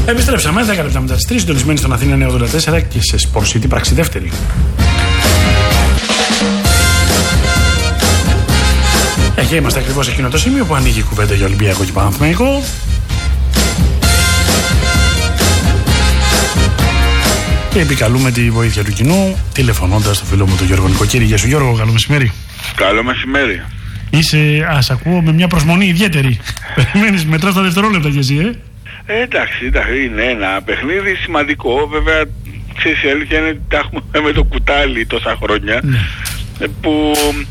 Επιστρέψαμε 10 λεπτά μετά τις 3, συντονισμένοι στον Αθήνα 984 και σε Sport City πράξη δεύτερη. Και είμαστε ακριβώς σε εκείνο το σημείο που ανοίγει η κουβέντα για Ολυμπιακό και Παναθηναϊκό. Και επικαλούμε τη βοήθεια του κοινού, τηλεφωνώντας τον φίλο μου τον Γιώργο Νοικοκύρη. Γεια σου Γιώργο, καλό μεσημέρι. Καλό μεσημέρι. Είσαι, ακούω με μια προσμονή ιδιαίτερη. Περιμένεις, μετράς τα δευτερόλεπτα κι εσύ, εντάξει, είναι ένα παιχνίδι σημαντικό. Βέβαια, ξέρεις, η αλήθεια είναι ότι τα έχουμε με το κουτάλι τόσα χρόνια. Που,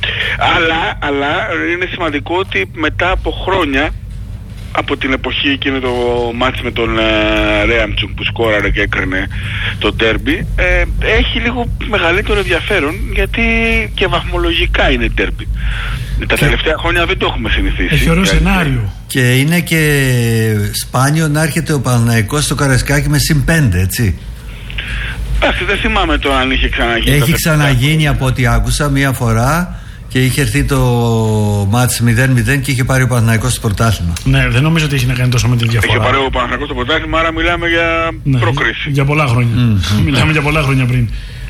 αλλά είναι σημαντικό ότι μετά από χρόνια, από την εποχή εκείνο το μάτς με τον Ρέαμτσουκ που σκόραρε και έκρινε το ντέρμπι, έχει λίγο μεγαλύτερο ενδιαφέρον, γιατί και βαθμολογικά είναι ντέρμπι. Τα τελευταία χρόνια δεν το έχουμε συνηθίσει. Έχει ωραίο σενάριο. Και είναι και σπάνιο να έρχεται ο Παναθηναϊκός στο Καραϊσκάκι με συν 5, έτσι. Εντάξει, δεν θυμάμαι τώρα αν είχε ξαναγίνει. Έχει ξαναγίνει από ό,τι άκουσα μία φορά και είχε έρθει το μάτς 0-0 και είχε πάρει ο Παναθηναϊκός στο πρωτάθλημα. Ναι, δεν νομίζω ότι έχει να κάνει τόσο με τη διαφορά. Είχε πάρει ο Παναθηναϊκός στο πρωτάθλημα, άρα μιλάμε για πρόκριση. Για πολλά χρόνια. Μιλάμε για πολλά χρόνια πριν.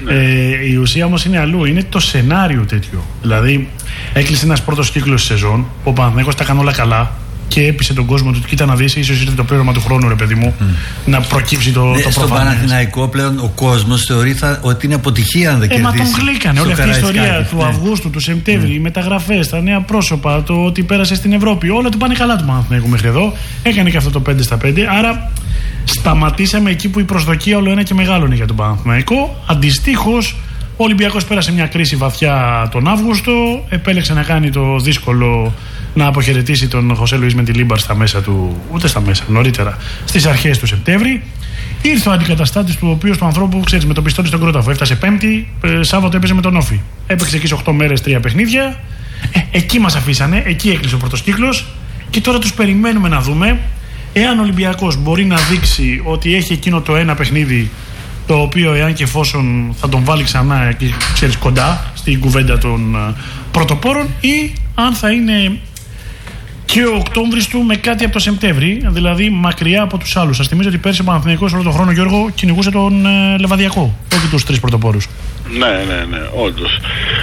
Η ουσία όμως είναι αλλού. Είναι το σενάριο τέτοιο. Δηλαδή, έκλεισε ένας πρώτος κύκλος στη σεζόν, ο Παναθηναϊκός τα έκανε όλα καλά και έπεισε τον κόσμο του. Κοίτα να δεις, ίσως ήρθε το πλήρωμα του χρόνου, ρε παιδί μου, να προκύψει το προφανές. Στον Παναθηναϊκό πλέον ο κόσμος θεωρεί ότι είναι αποτυχία αν δεν κερδίσει. Μα τον γλύκανε. Όλη αυτή η ιστορία του Αυγούστου, του Σεπτέμβρη, οι μεταγραφές, τα νέα πρόσωπα, το ότι πέρασε στην Ευρώπη, όλα του πάνε καλά του Παναθηναϊκού μέχρι εδώ. Έκανε και αυτό το 5-5. Άρα σταματήσαμε εκεί που η προσδοκία όλο ένα και μεγάλωνε για τον Παναθηναϊκό. Αντιστοίχως, ο Ολυμπιακός πέρασε μια κρίση βαθιά τον Αύγουστο, επέλεξε να κάνει το δύσκολο, να αποχαιρετήσει τον Χωσέ Λουίς Μεντιλίμπαρ στα μέσα του, ούτε στα μέσα, νωρίτερα, στις αρχές του Σεπτέμβρη. Ήρθε ο αντικαταστάτης του, ο οποίος του ανθρώπου, ξέρεις, με το πιστόλι στον κρόταφο. Έφτασε Πέμπτη, Σάββατο έπαιζε με τον Όφη. Έπαιξε εκεί σε 8 μέρες 3 παιχνίδια. Εκεί μας αφήσανε, εκεί έκλεισε ο πρώτος κύκλος. Και τώρα τους περιμένουμε να δούμε εάν ο Ολυμπιακός μπορεί να δείξει ότι έχει εκείνο το ένα παιχνίδι, το οποίο εάν και εφόσον θα τον βάλει ξανά εκεί, ξέρεις, κοντά στην κουβέντα των πρωτοπόρων, ή αν θα είναι και ο Οκτώβρης του με κάτι από το Σεπτέμβρη, δηλαδή μακριά από τους άλλους. Σας θυμίζω ότι πέρσι ο Παναθηναϊκός όλο τον χρόνο, Γιώργο, κυνηγούσε τον Λεβαδιακό, όχι τους 3 πρωτοπόρους. Ναι, όντως.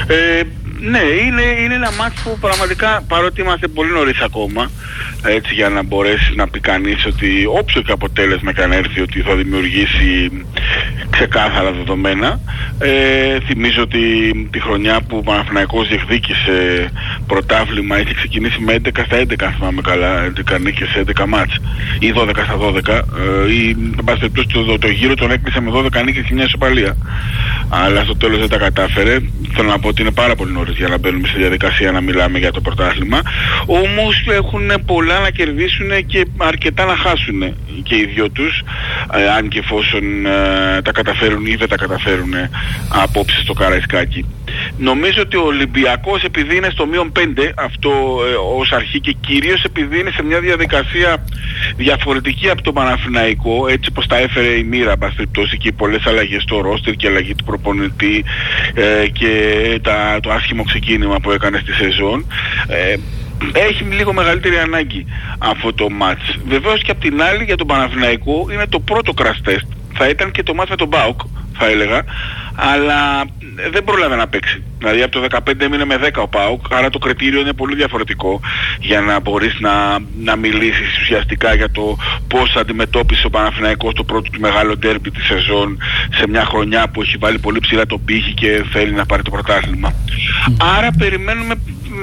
Ναι, είναι ένα μάτς που πραγματικά, παρότι είμαστε πολύ νωρίς ακόμα, έτσι, για να μπορέσει να πει κανείς ότι όποιο και αποτέλεσμα καν έρθει, ότι θα δημιουργήσει ξεκάθαρα δεδομένα. Θυμίζω ότι τη χρονιά που ο Παναθηναϊκός διεκδίκησε πρωτάθλημα είχε ξεκινήσει με 11 στα 11, αν θυμάμαι καλά, 11 νίκες σε 11 μάτς, ή 12 στα 12, ή εν πάση περιπτώσει το γύρο τον έκλεισε με 12 νίκες και μια ισοπαλία. Αλλά στο τέλος δεν τα κατάφερε. Θέλω να πω ότι είναι πάρα πολύ νωρίς για να μπαίνουμε στη διαδικασία να μιλάμε για το πρωτάθλημα. Όμως έχουν πολλά να κερδίσουν και αρκετά να χάσουν και οι δυο τους, αν και εφόσον τα καταφέρουν ή δεν τα καταφέρουν απόψε στο Καραϊσκάκι. Νομίζω ότι ο Ολυμπιακός, επειδή είναι στο -5 αυτό ως αρχή, και κυρίως επειδή είναι σε μια διαδικασία διαφορετική από το Παναθηναϊκό, έτσι πως τα έφερε η μοίρα, μπας περιπτώσει, και οι πολλές αλλαγές στο ρόστερ και αλλαγή του προπονητή και το άσχημο ξεκίνημα που έκανε στη σεζόν, έχει λίγο μεγαλύτερη ανάγκη αυτό το μάτς. Βεβαίως και απ' την άλλη για τον Παναθηναϊκό είναι το πρώτο crash test. Θα ήταν και το μάτς με τον ΠΑΟΚ, θα έλεγα, αλλά δεν πρόλαβε να παίξει. Δηλαδή από το 15 έμεινε με 10 ο ΠΑΟΚ, άρα το κριτήριο είναι πολύ διαφορετικό για να μπορείς να μιλήσεις ουσιαστικά για το πώς αντιμετώπισε ο Παναθηναϊκός το πρώτο του μεγάλο ντέρμπι της σεζόν σε μια χρονιά που έχει βάλει πολύ ψηλά τον πύχη και θέλει να πάρει το πρωτάθλημα. Άρα περιμένουμε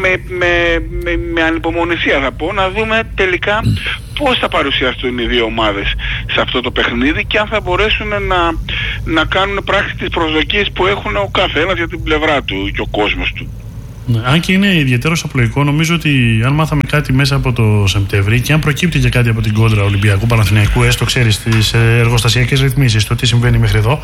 με ανυπομονησία, θα πω, να δούμε τελικά πώς θα παρουσιαστούν οι δύο ομάδες σε αυτό το παιχνίδι και αν θα μπορέσουν να κάνουν πράξη τις προσδοκίες που έχουν ο καθένας για την πλευρά του και ο κόσμος του. Ναι, αν και είναι ιδιαίτερος απλοϊκό, νομίζω ότι αν μάθαμε κάτι μέσα από το Σεπτέμβρη και αν προκύπτει και κάτι από την κόντρα Ολυμπιακού Παναθηναϊκού, έστω ξέρεις στις εργοστασιακές ρυθμίσεις, το τι συμβαίνει μέχρι εδώ,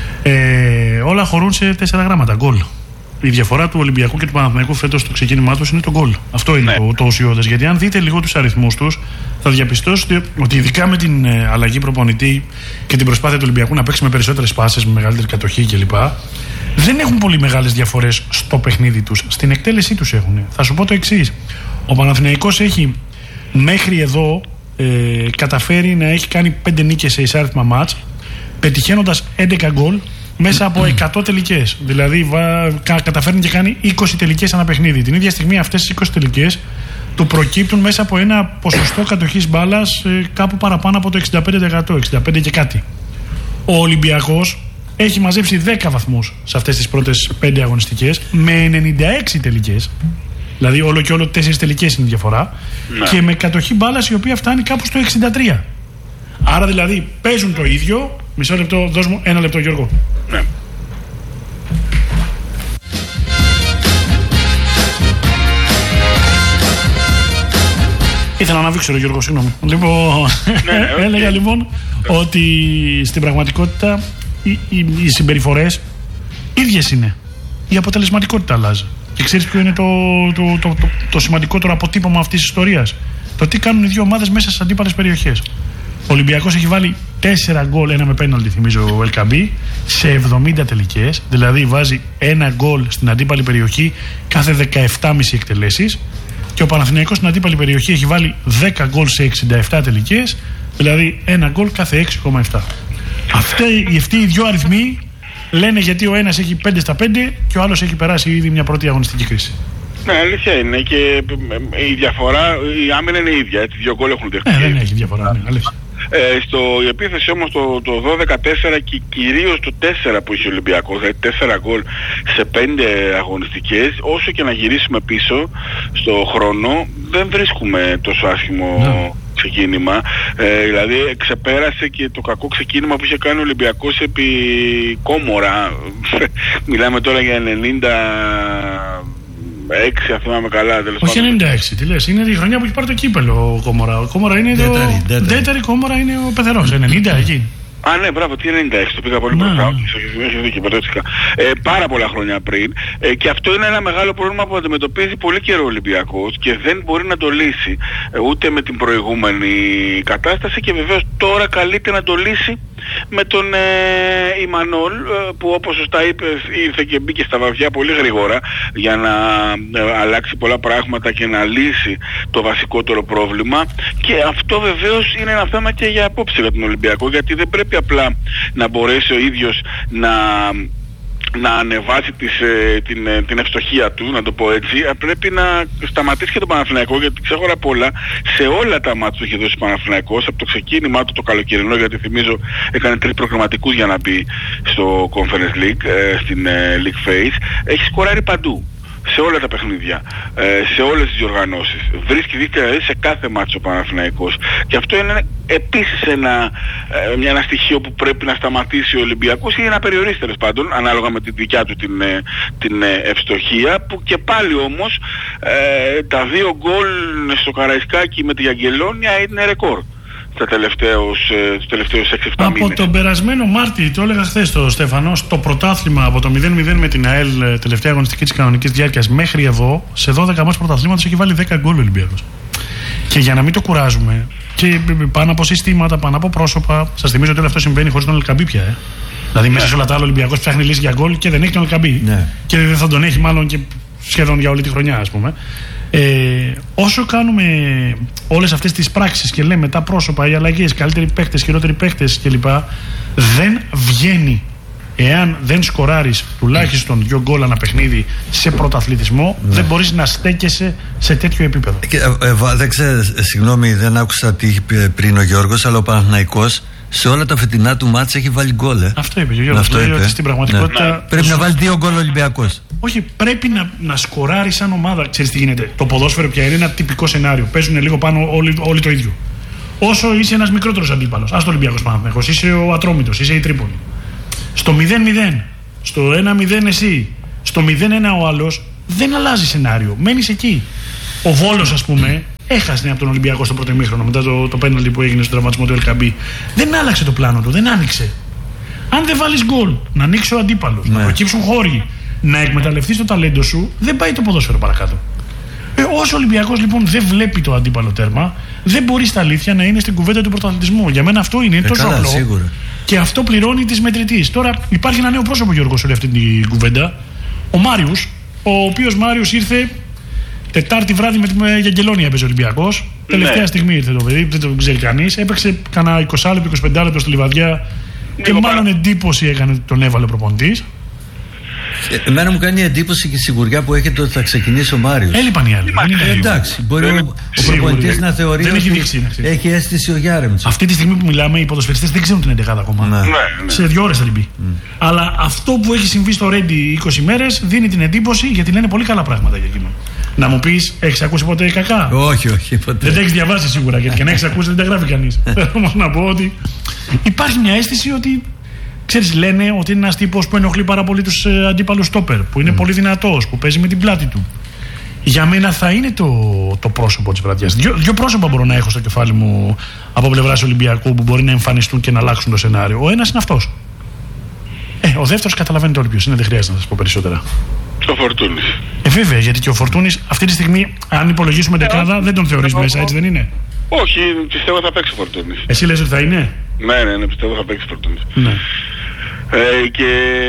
όλα χωρούν σε 4 γράμματα, γκολ. Η διαφορά του Ολυμπιακού και του Παναθηναϊκού φέτος στο ξεκίνημά τους είναι το γκολ. Αυτό είναι το ουσιώδες. Γιατί αν δείτε λίγο τους αριθμούς τους, θα διαπιστώσετε ότι ειδικά με την αλλαγή προπονητή και την προσπάθεια του Ολυμπιακού να παίξει με περισσότερες πάσες, με μεγαλύτερη κατοχή κλπ., δεν έχουν πολύ μεγάλες διαφορές στο παιχνίδι τους. Στην εκτέλεσή τους έχουν. Θα σου πω το εξής. Ο Παναθηναϊκός έχει μέχρι εδώ καταφέρει να έχει κάνει 5 νίκες σε εισάριθμα μάτς, πετυχαίνοντας 11 γκολ μέσα από 100 τελικές. Δηλαδή καταφέρνει και κάνει 20 τελικές ανά παιχνίδι. Την ίδια στιγμή αυτές τις 20 τελικές του προκύπτουν μέσα από ένα ποσοστό κατοχής μπάλας κάπου παραπάνω από το 65%, 65 και κάτι. Ο Ολυμπιακός έχει μαζέψει 10 βαθμούς σε αυτές τις πρώτες 5 αγωνιστικές με 96 τελικές. Δηλαδή όλο και όλο 4 τελικές είναι η διαφορά. Ναι. Και με κατοχή μπάλας η οποία φτάνει κάπου στο 63. Άρα δηλαδή παίζουν το ίδιο. Μισό λεπτό, δώσ' μου ένα λεπτό, Γιώργο. Ναι. Ήθελα να δείξω, Γιώργο, συγγνώμη. Λοιπόν, έλεγα λοιπόν ότι στην πραγματικότητα οι συμπεριφορές ίδιες είναι. Η αποτελεσματικότητα αλλάζει. Και ξέρεις ποιο είναι το σημαντικότερο αποτύπωμα αυτής της ιστορίας? Το τι κάνουν οι δύο ομάδες μέσα στις αντίπαλες περιοχές. Ο Ολυμπιακός έχει βάλει 4 γκολ, ένα με πέναλτι, θυμίζω, ο Ελκαμπή, σε 70 τελικές. Δηλαδή βάζει 1 γκολ στην αντίπαλη περιοχή κάθε 17,5 εκτελέσεις. Και ο Παναθηναϊκός στην αντίπαλη περιοχή έχει βάλει 10 γκολ σε 67 τελικές. Δηλαδή 1 γκολ κάθε 6,7. Αυτοί οι δύο αριθμοί λένε γιατί ο ένας έχει 5 στα 5 και ο άλλος έχει περάσει ήδη μια πρώτη αγωνιστική κρίση. Ναι, αλήθεια είναι, και η διαφορά, η άμυνα είναι η ίδια, έτσι, 2 γκολ έχουν δεχτεί. Δεν έχει διαφορά, ναι, αλήθεια. Η επίθεση όμως το 12-4 και κυρίως το 4 που είχε ο Ολυμπιακός, δηλαδή 4 γκολ σε 5 αγωνιστικές, όσο και να γυρίσουμε πίσω στο χρόνο, δεν βρίσκουμε τόσο άσχημο ξεκίνημα. Δηλαδή ξεπέρασε και το κακό ξεκίνημα που είχε κάνει ο Ολυμπιακός επί Κόμορα. Μιλάμε τώρα για 96, αν θυμάμαι καλά. Όχι 96, τι λες, είναι η χρονιά που έχει πάρει το κύπελο ο Κόμορα. Ο Κόμορα είναι Ντέταρη Κόμορα, είναι ο πεθερός, 90 εκεί. Α, ναι, μπράβο, τι 96, το πήγα πολύ μπροστά. Έχει δίκιο, πατώτσικα. Πάρα πολλά χρόνια πριν. Και αυτό είναι ένα μεγάλο πρόβλημα που αντιμετωπίζει πολύ καιρό ο Ολυμπιακός και δεν μπορεί να το λύσει ούτε με την προηγούμενη κατάσταση, και βεβαίως τώρα καλείται να το λύσει με τον Ιμανόλ, που όπως σωστά είπες ήρθε και μπήκε στα βαθιά πολύ γρήγορα για να αλλάξει πολλά πράγματα και να λύσει το βασικότερο πρόβλημα. Και αυτό βεβαίως είναι ένα θέμα και για απόψε για τον Ολυμπιακό, γιατί δεν πρέπει απλά να μπορέσει ο ίδιος να ανεβάσει την ευστοχία του, να το πω έτσι. Πρέπει να σταματήσει και τον Παναθηναϊκό, γιατί ξέχωρα πολλά σε όλα τα μάτια που έχει δώσει ο Παναθηναϊκός από το ξεκίνημά του το καλοκαιρινό, γιατί θυμίζω έκανε 3 προγραμματικούς για να μπει στο Conference League, στην League Phase. Έχει σκοράρει παντού, σε όλα τα παιχνίδια, σε όλες τις διοργανώσεις. Βρίσκει δίκτυα σε κάθε μάτσο ο Παναθηναϊκός. Και αυτό είναι επίσης ένα στοιχείο που πρέπει να σταματήσει ο Ολυμπιακός ή να περιορίσει, τέλος πάντων, ανάλογα με την δικιά του την ευστοχία, που και πάλι όμως τα 2 γκολ στο Καραϊσκάκι με τη Αγγελόνια είναι ρεκόρ τους τελευταίους 6-7 μήνες. Από τον περασμένο Μάρτι, το έλεγα χθες στο Στέφανο, στο πρωτάθλημα από το 0-0 με την ΑΕΛ, τελευταία αγωνιστική της κανονικής διάρκειας, μέχρι εδώ, σε 12 μάτς πρωταθλήματος έχει βάλει 10 γκολ ο Ολυμπιακός. Και για να μην το κουράζουμε, και πάνω από συστήματα, πάνω από πρόσωπα, σας θυμίζω ότι όλο αυτό συμβαίνει χωρίς τον Ελκαμπή πια. Δηλαδή μέσα σε όλα τα άλλα ο Ολυμπιακός ψάχνει λύση για γκολ και δεν έχει τον Ελκαμπή. Ναι. Και δεν θα τον έχει μάλλον και σχεδόν για όλη τη χρονιά, ας πούμε. Όσο κάνουμε όλες αυτές τις πράξεις και λέμε τα πρόσωπα, οι αλλαγές, καλύτεροι παίκτες, χειρότεροι παίκτες κλπ, δεν βγαίνει εάν δεν σκοράρεις τουλάχιστον 2 γκολ ανά παιχνίδι σε πρωταθλητισμό. Δεν μπορείς να στέκεσαι σε τέτοιο επίπεδο. Δεν ξέρω, συγγνώμη, δεν άκουσα τι είπε πριν ο Γιώργος, αλλά ο Παναθηναϊκός σε όλα τα φετινά του μάτσα έχει βάλει γκολ. Αυτό είπε ο Γιώργος. Ότι στην πραγματικότητα πρέπει να βάλει 2 γκολ ο Ολυμπιακός. Όχι, πρέπει να σκοράρει σαν ομάδα. Ξέρεις τι γίνεται? Το ποδόσφαιρο πια είναι ένα τυπικό σενάριο. Παίζουν λίγο πάνω όλοι το ίδιο. Όσο είσαι ένας μικρότερος αντίπαλος, ας το Ολυμπιακός Παναθηναϊκός, είσαι ο Ατρόμητος, είσαι η Τρίπολη. Στο 0-0, στο 1-0 εσύ, στο 0-1 ο άλλος, δεν αλλάζει σενάριο. Μένεις εκεί. Ο Βόλος, ας πούμε, έχασε από τον Ολυμπιακό στο πρώτο ημίχρονο μετά το πέναλτι που έγινε στον τραυματισμό του Ελκαμπή. Δεν άλλαξε το πλάνο του, δεν άνοιξε. Αν δεν βάλεις γκολ, να ανοίξει ο αντίπαλος, να προκύψουν χώροι, να εκμεταλλευτείς το ταλέντο σου, δεν πάει το ποδόσφαιρο παρακάτω. Όσο ο Ολυμπιακός λοιπόν δεν βλέπει το αντίπαλο τέρμα, δεν μπορεί στα αλήθεια να είναι στην κουβέντα του πρωταθλητισμού. Για μένα αυτό είναι τόσο απλό. Σίγουρα. Και αυτό πληρώνει τις μετρητής. Τώρα υπάρχει ένα νέο πρόσωπο, Γιώργο, σε όλη αυτή την κουβέντα. Ο Μάριους, ο οποίος Μάριους ήρθε Τετάρτη βράδυ με την Αγγελόνια, έπαιζε ο Ολυμπιακός. Τελευταία στιγμή ήρθε το παιδί, δεν το ξέρει κανείς. Έπαιξε κανένα 20 λεπτό, 25 λεπτό στη Λιβαδιά και μάλλον εντύπωση έκανε ότι τον έβαλε ο προπονητής. Εμένα μου κάνει εντύπωση και η σιγουριά που έχετε ότι θα ξεκινήσει ο Μάριος. Έλειπαν οι άλλοι. Εντάξει, μπορεί ο προπονητής να θεωρεί ότι έχει αίσθηση ο Γιάρεμτσουκ. Αυτή τη στιγμή που μιλάμε, οι ποδοσφαιριστές δεν ξέρουν την εντεκάδα ακόμα. Σε 2 ώρες θα την πει. Αλλά αυτό που έχει συμβεί στο Ρέντι 20 μέρες δίνει την εντύπωση, γιατί λένε πολύ καλά πράγματα για εκείνο. Να μου πεις, έχεις ακούσει ποτέ κακά? Όχι, ποτέ. Δεν τα έχεις διαβάσει σίγουρα, γιατί και να έχεις ακούσει δεν τα γράφει κανείς. Θέλω όμως να πω ότι υπάρχει μια αίσθηση ότι. Ξέρεις, λένε ότι είναι ένας τύπος που ενοχλεί πάρα πολύ τους αντίπαλους στόπερ, που είναι πολύ δυνατός, που παίζει με την πλάτη του. Για μένα θα είναι το πρόσωπο της βραδιάς. Δύο πρόσωπα μπορώ να έχω στο κεφάλι μου από πλευράς Ολυμπιακού που μπορεί να εμφανιστούν και να αλλάξουν το σενάριο. Ο ένας είναι αυτός. Ο δεύτερος καταλαβαίνετε όλοι ποιος είναι, δεν χρειάζεται να σας πω περισσότερα. Ο Φορτούνης. Βέβαια, γιατί και ο Φορτούνης αυτή τη στιγμή, αν υπολογίσουμε δεκάδα, δεν τον θεωρείς μέσα, έτσι δεν είναι? Όχι, πιστεύω θα παίξει ο Φορτούνης. Εσύ λες ότι θα είναι? Ναι, πιστεύω θα παίξει ο Φορτούνης. Ναι. Και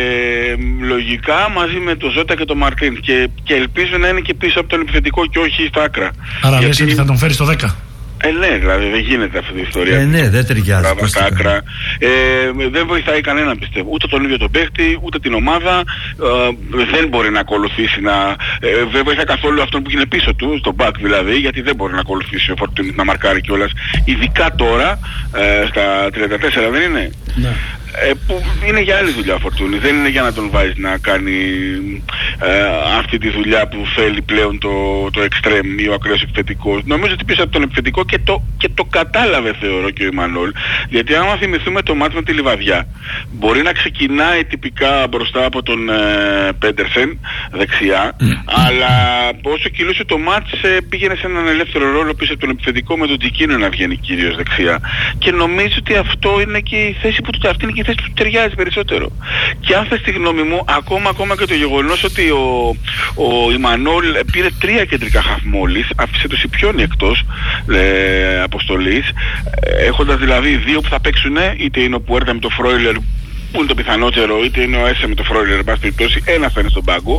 λογικά μαζί με το Ζώτα και το Μαρτίν και ελπίζω να είναι και πίσω από τον επιθετικό και όχι στα άκρα. Άρα λες ότι θα τον φέρει στο 10? Ναι, δηλαδή δεν γίνεται αυτή η ιστορία. Ναι, δεν ταιριάζει. Στα άκρα. Δεν βοηθάει κανέναν, πιστεύω. Ούτε τον ίδιο τον παίχτη, ούτε την ομάδα. Δεν μπορεί να ακολουθήσει δεν βοηθάει καθόλου αυτόν που είναι πίσω του, στον back δηλαδή, γιατί δεν μπορεί να ακολουθήσει ο Φορτούνης να μαρκάρει κιόλας. Ειδικά τώρα, στα 34 δεν είναι? Ναι. Που είναι για άλλη δουλειά ο Φορτούνης, δεν είναι για να τον βάζεις να κάνει αυτή τη δουλειά που θέλει πλέον το εξτρέμ ή ο ακραίος επιθετικός. Νομίζω ότι πίσω από τον επιθετικό και το κατάλαβε, θεωρώ, και ο Ιμανόλ, γιατί άμα θυμηθούμε το μάτς με τη Λιβαδιά, μπορεί να ξεκινάει τυπικά μπροστά από τον Πέντερσεν δεξιά, αλλά όσο κυλούσε το μάτς πήγαινε σε έναν ελεύθερο ρόλο πίσω από τον επιθετικό, με τον Τζικίνο να βγαίνει κυρίως δεξιά, και νομίζω ότι αυτό είναι και η θέση που αυτή είναι και η θέση που του ταιριάζει περισσότερο. Και αν θες τη γνώμη μου, ακόμα και το γεγονός ότι ο Ιμανόλ πήρε 3 κεντρικά χαφ μόλις, άφησε το Σιπιόνι εκτός αποστολής, έχοντας δηλαδή 2 που θα παίξουν, είτε είναι ο Πουέρτα με το Φρόιλερ που είναι το πιθανότερο, είτε είναι ο Έσε με το Φρόιλερ, εν πάση περιπτώσει, ένας θα είναι στον πάγκο.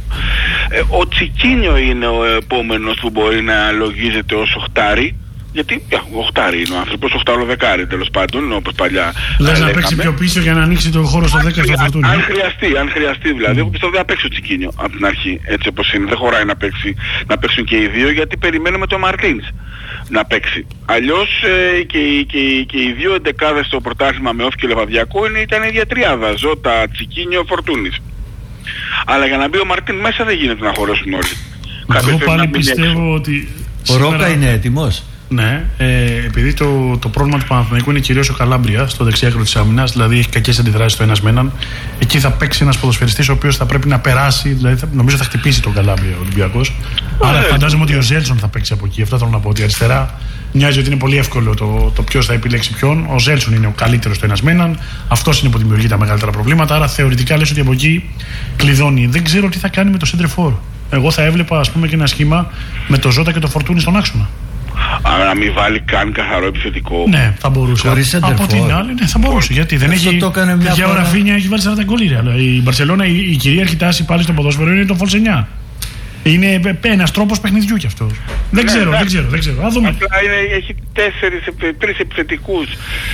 Ο Τσικίνιο είναι ο επόμενος που μπορεί να λογίζεται ως οχτάρι. Γιατί οχτάρι είναι ο άνθρωπος, οχτάρο-δεκάρι τέλος πάντων, όπως παλιά. Λες να παίξει πιο πίσω για να ανοίξει το χώρο στο 10 στο Φορτούνι. Αν χρειαστεί δηλαδή. Εγώ πιστεύω δεν θα παίξει ο Τσικίνιο από την αρχή, έτσι όπως είναι. Δεν χωράει να παίξουν και οι δύο, γιατί περιμένουμε το Μαρτίνς να παίξει. Αλλιώς και οι δύο εντεκάδες στο πρωτάθλημα με Όφη και Λεβαδιακό ήταν η ίδια τριάδα. Ζώτα, Τσικίνιο, Φορτούνης. Αλλά για να μπει ο Μαρτίν μέσα δεν γίνεται να χωρέσουν όλοι. Εγώ πάλι πιστεύω ότι. Ο Ρόκα είναι έτοιμος. Ναι, επειδή το πρόβλημα του Παναθηναϊκού είναι κυρίως ο Καλάμπρια στο δεξιάκρο της άμυνας, δηλαδή έχει κακές αντιδράσεις στο ένας με έναν. Εκεί θα παίξει ένας ποδοσφαιριστής ο οποίος θα πρέπει να περάσει, δηλαδή νομίζω θα χτυπήσει τον Καλάμπρια ο Ολυμπιακός. Άρα φαντάζομαι ότι ο Ζέλσον θα παίξει από εκεί. Αυτό θέλω να πω, ότι αριστερά μοιάζει ότι είναι πολύ εύκολο το ποιος θα επιλέξει ποιον. Ο Ζέλσον είναι ο καλύτερος στο ένας με έναν. Αυτός είναι που δημιουργεί τα μεγαλύτερα προβλήματα. Άρα θεωρητικά λες ότι από εκεί κλειδώνει. Δεν ξέρω τι θα κάνει με το Σέντρεφορ. Εγώ θα έβλεπα, ας πούμε, και ένα σχήμα με το Ζώτα και το Φορτούνι στον άξονα. Να μην βάλει καν καθαρό επιθετικό. Ναι, θα μπορούσε. Από την άλλη, ναι, θα μπορούσε. Γιατί δεν έχει. Για ο Ραφίνια έχει βάλει 40 γκολ. Αλλά η Μπαρσελόνα, η κυρίαρχη τάση πάλι στο ποδόσφαιρο είναι το false 9. Είναι ένας τρόπος παιχνιδιού κι αυτός. Δεν ξέρω. Α δούμε. Απλά έχει 3 επιθετικούς.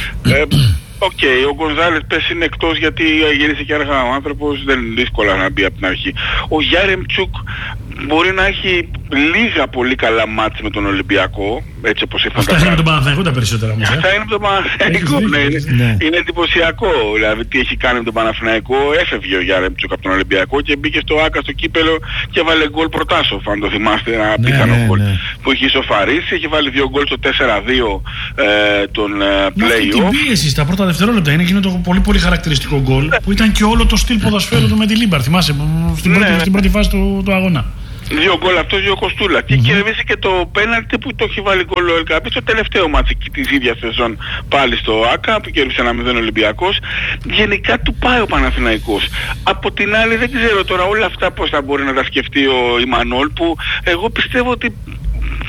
Ο Γκονζάλες πες είναι εκτός γιατί γύρισε και αργά ο άνθρωπος, δεν είναι δύσκολα να μπει από την αρχή. Ο Γιάρεμτσουκ μπορεί να έχει λίγα πολύ καλά μάτς με τον Ολυμπιακό, έτσι όπως ήρθαν τα πράγματα. Αυτά είναι με τον Παναθηναϊκό τα περισσότερα όμως. Αυτά είναι με τον Παναθηναϊκό, ναι. Είναι εντυπωσιακό, δηλαδή τι έχει κάνει με τον Παναθηναϊκό. Έφευγε ο Γιάρεμτσουκ από τον Ολυμπιακό και μπήκε στο Άκα στο κύπελο και βάλε γκολ Προτάσοφ, αν το θυμάστε, ένα πιθανό γκολ που είχε ισοφαρίσει. Έχει βάλει 2 γκολ στο 4-2 τον play-off. Την πίεση στα πρώτα δευτερόλεπτα είναι εκείνο το πολύ χαρακτηριστικό γκολ που ήταν και όλο το στυλ ποδοσφαίρου του με τη Λίμπαρ. Θυμάσαι στην πρώτη φάση του αγώνα. 2 γκολ αυτό, 2 κοστούλα. Και κερδίσει και το πέναλτι που το έχει βάλει γκολ ο Ελκαμπή στο τελευταίο μάτσι της ίδιας σεζόν πάλι στο ΆΚΑ που κέρδισε 1-0 Ολυμπιακός. Γενικά του πάει ο Παναθηναϊκός. Από την άλλη δεν ξέρω τώρα όλα αυτά πώς θα μπορεί να τα σκεφτεί ο Ιμανόλ, που εγώ πιστεύω ότι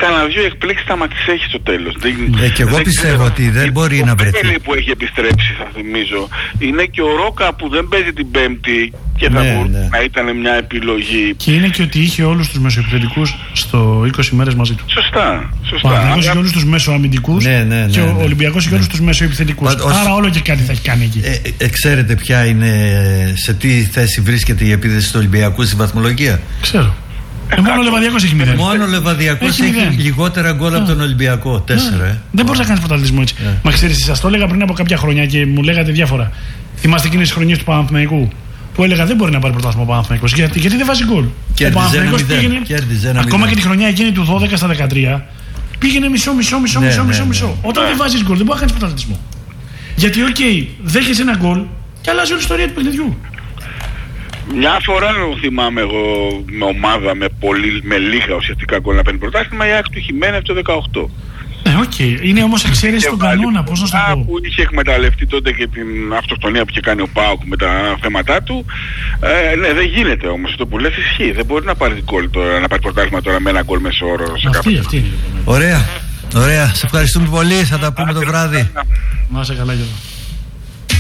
κανένα δυο εκπλήξεις θα τις έχει στο τέλος. Και εγώ πιστεύω ότι δεν μπορεί να βρεθεί. Ο που έχει επιστρέψει, θα θυμίζω, είναι και ο Ρόκα που δεν παίζει την Πέμπτη και θα μπορούσε να ήταν μια επιλογή. Και είναι και ότι είχε όλους τους μεσοεπιθετικούς στο 20 μέρες μαζί του. Σωστά. Ο Παναθηναϊκός είχε όλους τους μεσοαμυντικούς και ο Ολυμπιακός είχε όλους τους μεσοεπιθετικούς. Άρα όλο και κάτι θα έχει κάνει εκεί. Ξέρετε ποια είναι, σε τι θέση βρίσκεται η επίθεση του Ολυμπιακού στη βαθμολογία? Ξέρω. Μόνο ο Λεβαδιακός έχει 0. Μόνο ο Λεβαδιακός έχει λιγότερα γκολ από τον Ολυμπιακό. 4. Δεν μπορείς να κάνεις πρωταθλητισμό έτσι. Μα ξέρεις, σας το έλεγα πριν από κάποια χρόνια και μου λέγατε διάφορα. Θυμάστε εκείνες τις χρονιές του Παναθηναϊκού που έλεγα δεν μπορεί να πάρει πρωτάθλημα ο Παναθηναϊκός γιατί δεν βάζει γκολ. Ο Παναθηναϊκός πήγαινε. Ακόμα και τη χρονιά εκείνη του 12 στα 13 πήγαινε μισό. Όταν δεν βάζεις γκολ δεν μπορεί να κάνεις πρωταθλητισμό. Γιατί, δέχεσαι ένα γκολ και αλλάζει όλη η ιστορία του παιχνιδιού. Μια φορά θυμάμαι εγώ με ομάδα με λίγα ουσιαστικά γκολ να παίρνει πρωτάθλημα, η ΑΕΚ του Χιμένεφ το 18. Είναι όμως εξαίρεση στον κανόνα, πώς να σου το πω. Που είχε εκμεταλλευτεί τότε και την αυτοκτονία που είχε κάνει ο ΠΑΟΚ με τα θέματα του. Ναι, δεν γίνεται όμως αυτό που λες, ισχύει. Δεν μπορεί να πάρει γκολ τώρα, να πάρει πρωτάθλημα τώρα με ένα γκολ μέσο όρο σε κάποιο. Ωραία. Σε ευχαριστούμε πολύ. Θα τα πούμε το βράδυ. Να είσαι καλά, Γιώργο.